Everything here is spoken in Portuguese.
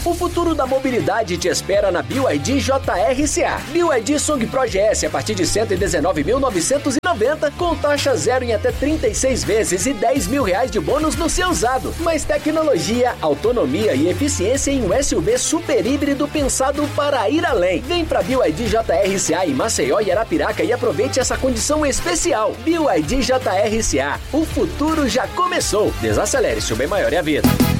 O futuro da mobilidade te espera na BYD JRCA. BYD Song Pro GS a partir de R$ 119.990, com taxa zero em até 36 vezes e R$10 mil de bônus no seu usado. Mais tecnologia, autonomia e eficiência em um SUV super híbrido pensado para ir além. Vem pra BYD JRCA em Maceió e Arapiraca e aproveite essa condição especial. BYD JRCA. O futuro já começou. Desacelere, seu bem maior é a vida.